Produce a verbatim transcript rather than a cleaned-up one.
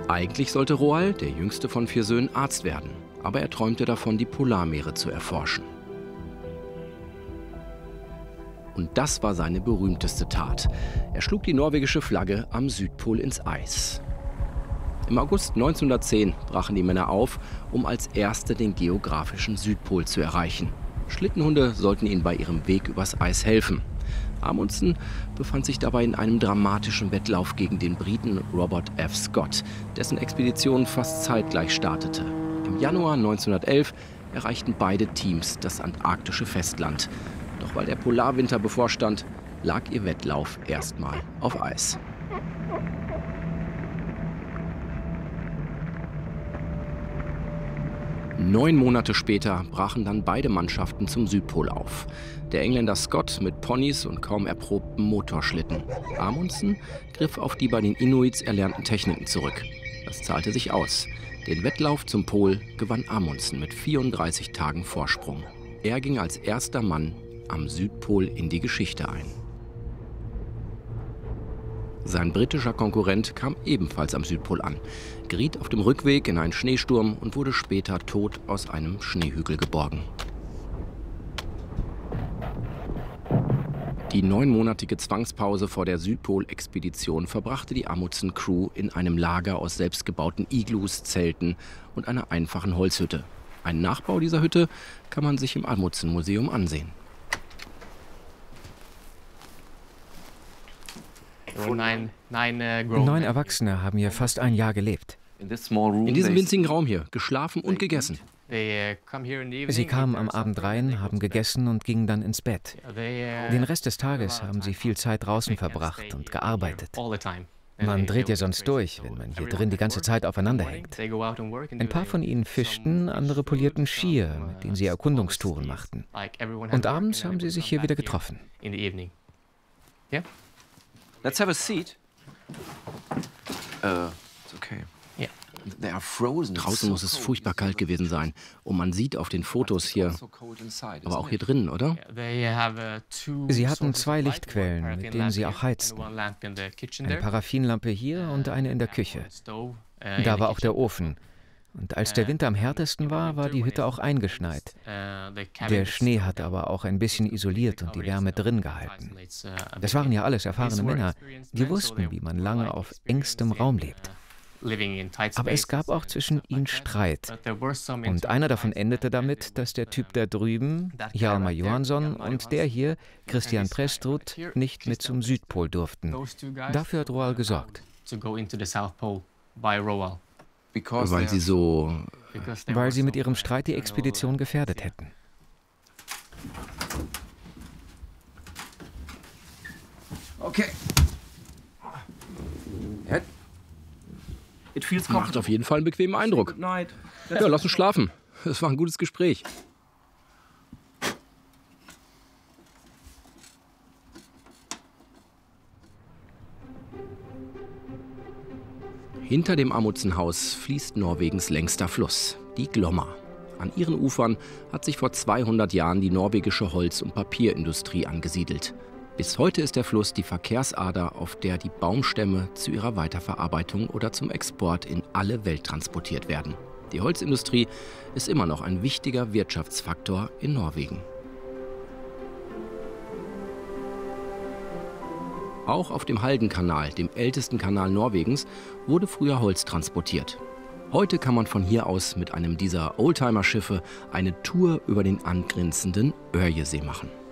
Eigentlich sollte Roald, der jüngste von vier Söhnen, Arzt werden. Aber er träumte davon, die Polarmeere zu erforschen. Und das war seine berühmteste Tat. Er schlug die norwegische Flagge am Südpol ins Eis. Im August neunzehnhundertzehn brachen die Männer auf, um als Erste den geografischen Südpol zu erreichen. Schlittenhunde sollten ihnen bei ihrem Weg übers Eis helfen. Amundsen befand sich dabei in einem dramatischen Wettlauf gegen den Briten Robert F. Scott, dessen Expedition fast zeitgleich startete. Im Januar neunzehnhundertelf erreichten beide Teams das antarktische Festland. Doch weil der Polarwinter bevorstand, lag ihr Wettlauf erstmal auf Eis. Neun Monate später brachen dann beide Mannschaften zum Südpol auf. Der Engländer Scott mit Ponys und kaum erprobten Motorschlitten. Amundsen griff auf die bei den Inuits erlernten Techniken zurück. Das zahlte sich aus. Den Wettlauf zum Pol gewann Amundsen mit vierunddreißig Tagen Vorsprung. Er ging als erster Mann am Südpol in die Geschichte ein. Sein britischer Konkurrent kam ebenfalls am Südpol an, geriet auf dem Rückweg in einen Schneesturm und wurde später tot aus einem Schneehügel geborgen. Die neunmonatige Zwangspause vor der Südpol-Expedition verbrachte die Amundsen-Crew in einem Lager aus selbstgebauten Iglus, Zelten und einer einfachen Holzhütte. Einen Nachbau dieser Hütte kann man sich im Amundsen-Museum ansehen. Neun Erwachsene haben hier fast ein Jahr gelebt. In diesem winzigen Raum hier, geschlafen und gegessen. Sie kamen am Abend rein, haben gegessen und gingen dann ins Bett. Den Rest des Tages haben sie viel Zeit draußen verbracht und gearbeitet. Man dreht ja sonst durch, wenn man hier drin die ganze Zeit aufeinander hängt. Ein paar von ihnen fischten, andere polierten Skier, mit denen sie Erkundungstouren machten. Und abends haben sie sich hier wieder getroffen. Let's have a seat. Uh, it's okay. Yeah. They are frozen. Draußen muss es furchtbar kalt gewesen sein. Und man sieht auf den Fotos hier, aber auch hier drinnen, oder? Sie hatten zwei Lichtquellen, mit denen sie auch heizten. Eine Paraffinlampe hier und eine in der Küche. Da war auch der Ofen. Und als der Winter am härtesten war, war die Hütte auch eingeschneit. Der Schnee hat aber auch ein bisschen isoliert und die Wärme drin gehalten. Das waren ja alles erfahrene Männer, die wussten, wie man lange auf engstem Raum lebt. Aber es gab auch zwischen ihnen Streit. Und einer davon endete damit, dass der Typ da drüben, Hjalmar Johansson, und der hier, Christian Prestrud, nicht mit zum Südpol durften. Dafür hat Roald gesorgt. Weil sie so... Weil sie mit ihrem Streit die Expedition gefährdet hätten. Okay. Macht auf jeden Fall einen bequemen Eindruck. Ja, lass uns schlafen. Es war ein gutes Gespräch. Hinter dem Amundsen-Haus fließt Norwegens längster Fluss, die Glomma. An ihren Ufern hat sich vor zweihundert Jahren die norwegische Holz- und Papierindustrie angesiedelt. Bis heute ist der Fluss die Verkehrsader, auf der die Baumstämme zu ihrer Weiterverarbeitung oder zum Export in alle Welt transportiert werden. Die Holzindustrie ist immer noch ein wichtiger Wirtschaftsfaktor in Norwegen. Auch auf dem Haldenkanal, dem ältesten Kanal Norwegens, wurde früher Holz transportiert. Heute kann man von hier aus mit einem dieser Oldtimer-Schiffe eine Tour über den angrenzenden Ørjesee machen.